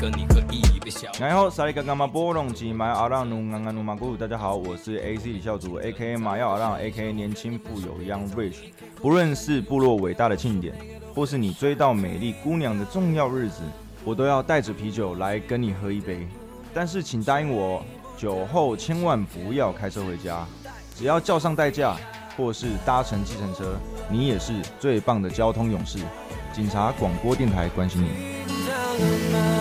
跟你喝一杯小。 然后萨利嘎嘎马波隆吉马阿让努安安努马古，大家好，我是 AC 李孝祖 ，A.K.A 马耀阿让 ，A.K.A 年轻富有 Young Rich。不论是部落伟大的庆典，或是你追到美丽姑娘的重要日子，我都要带着啤酒来跟你喝一杯。但是请答应我，酒后千万不要开车回家，只要叫上代驾，或是搭乘计程车，你也是最棒的交通勇士。警察广播电台关心你。